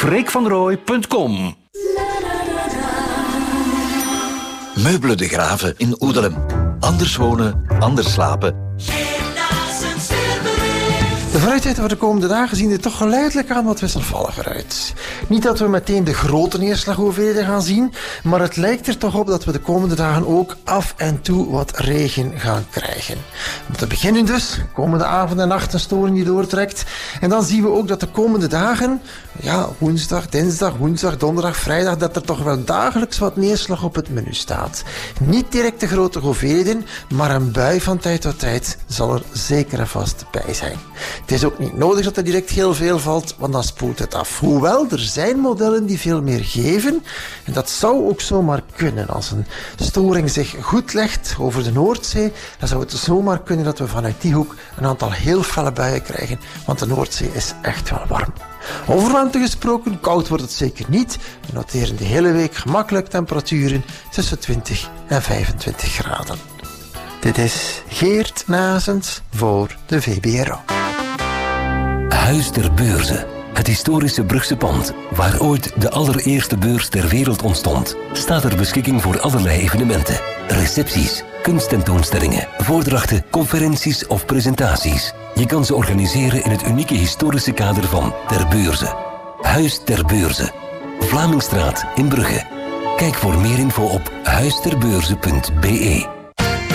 freekvanrooij.com. Meubelen de Graven in Oedelem. Anders wonen, anders slapen. De vooruitzichten voor de komende dagen zien er toch geleidelijk aan wat wisselvalliger uit. Niet dat we meteen de grote neerslaghoeveelheden gaan zien, maar het lijkt er toch op dat we de komende dagen ook af en toe wat regen gaan krijgen. Om te beginnen dus, komende avond en nacht een storing die doortrekt. En dan zien we ook dat de komende dagen, woensdag, dinsdag, woensdag, donderdag, vrijdag, dat er toch wel dagelijks wat neerslag op het menu staat. Niet direct de grote hoeveelheden, maar een bui van tijd tot tijd zal er zeker en vast bij zijn. Het is ook niet nodig dat er direct heel veel valt, want dan spoelt het af. Hoewel, er zijn modellen die veel meer geven. En dat zou ook zomaar kunnen. Als een storing zich goed legt over de Noordzee, dan zou het zomaar kunnen dat we vanuit die hoek een aantal heel felle buien krijgen. Want de Noordzee is echt wel warm. Over warmte gesproken, koud wordt het zeker niet. We noteren de hele week gemakkelijk temperaturen tussen 20 en 25 graden. Dit is Geert Nazens voor de VBRO. Huis ter Beurze. Het historische Brugse pand, waar ooit de allereerste beurs ter wereld ontstond, staat ter beschikking voor allerlei evenementen. Recepties, kunsttentoonstellingen, voordrachten, conferenties of presentaties. Je kan ze organiseren in het unieke historische kader van Ter Beurze. Huis ter Beurze. Vlamingstraat in Brugge. Kijk voor meer info op huisterbeurze.be.